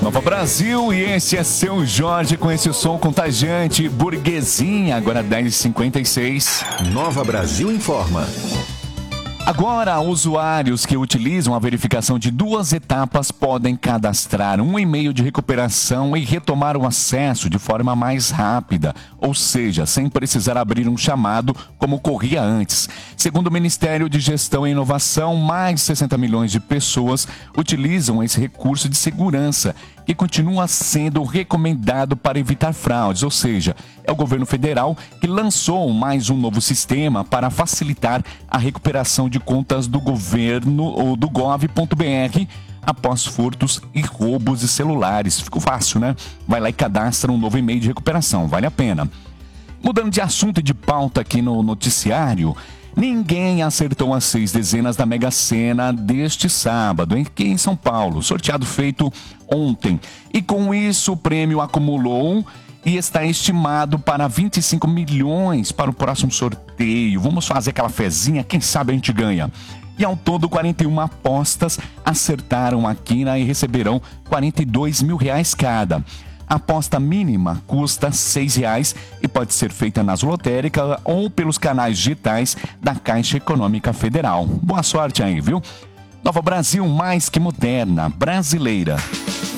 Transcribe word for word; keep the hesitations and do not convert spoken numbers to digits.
Nova Brasil, e esse é seu Jorge com esse som contagiante, burguesinha, agora dez e cinquenta e seis. Nova Brasil informa. Agora, usuários que utilizam a verificação de duas etapas podem cadastrar um e-mail de recuperação e retomar o acesso de forma mais rápida, ou seja, sem precisar abrir um chamado como ocorria antes. Segundo o Ministério de Gestão e Inovação, mais de sessenta milhões de pessoas utilizam esse recurso de segurança, que continua sendo recomendado para evitar fraudes, ou seja, é o governo federal que lançou mais um novo sistema para facilitar a recuperação de contas do governo ou do gov ponto br após furtos e roubos de celulares. Ficou fácil, né? Vai lá e cadastra um novo e-mail de recuperação, vale a pena. Mudando de assunto e de pauta aqui no noticiário, ninguém acertou as seis dezenas da Mega Sena deste sábado, aqui em São Paulo, sorteado feito ontem. E com isso o prêmio acumulou e está estimado para vinte e cinco milhões para o próximo sorteio. Vamos fazer aquela fezinha, quem sabe a gente ganha. E ao todo, quarenta e uma apostas acertaram aqui, né, e receberão quarenta e dois mil reais cada. A aposta mínima custa seis reais e pode ser feita nas lotéricas ou pelos canais digitais da Caixa Econômica Federal. Boa sorte aí, viu? Nova Brasil, mais que moderna, brasileira.